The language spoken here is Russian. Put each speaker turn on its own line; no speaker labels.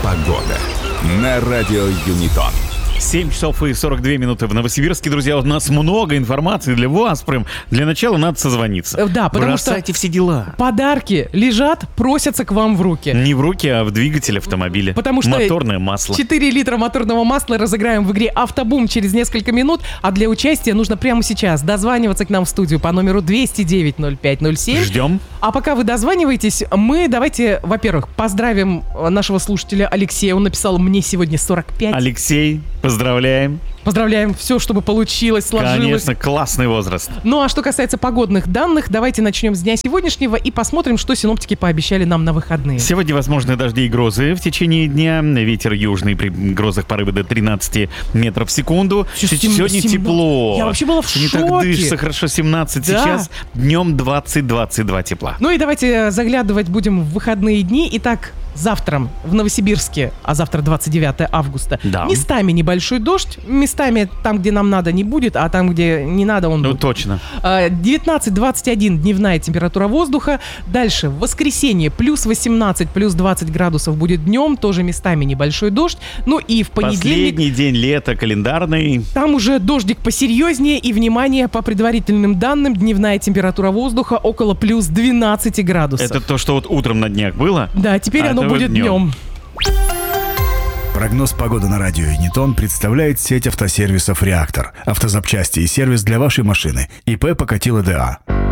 Погода на радио Юнитон.
7 часов и 42 минуты в Новосибирске. Друзья, у нас много информации для вас. Прям для начала надо созвониться.
Да, потому
бросайте
что
все дела.
Подарки лежат, просятся к вам в руки.
Не в руки, а в двигатель автомобиля.
Потому что
моторное масло. 4
литра моторного масла разыграем в игре «Автобум» через несколько минут. А для участия нужно прямо сейчас дозваниваться к нам в студию по номеру 209-0507.
Ждем.
А пока вы дозваниваетесь, мы давайте, во-первых, поздравим нашего слушателя Алексея. Он написал: «Мне сегодня 45».
Алексей, поздравляем.
Поздравляем, все, чтобы получилось, сложилось.
Конечно, классный возраст.
Ну а что касается погодных данных, давайте начнем с дня сегодняшнего и посмотрим, что синоптики пообещали нам на выходные.
Сегодня возможны дожди и грозы в течение дня. Ветер южный, при грозах порывы до 13 метров в секунду. Сегодня тепло.
Я вообще была в шоке.
Не так дышится, хорошо, 17
да.
Сейчас. Днем 20-22 тепла.
Ну и давайте заглядывать будем в выходные дни. Итак, завтра в Новосибирске, а завтра 29 августа,
да.
Местами небольшой дождь, местами там, где нам надо, не будет, а там, где не надо, он будет.
Ну, точно.
19-21 дневная температура воздуха. Дальше, в воскресенье, плюс 18, плюс 20 градусов будет днем, тоже местами небольшой дождь. Ну и в понедельник...
Последний день лета календарный.
Там уже дождик посерьезнее, и, внимание, по предварительным данным, дневная температура воздуха около плюс 12 градусов.
Это то, что вот утром на днях было?
Да, теперь оно будет днем.
Прогноз погоды на радио Юнитон представляет сеть автосервисов «Реактор». Автозапчасти и сервис для вашей машины. ИП Покатило ДА.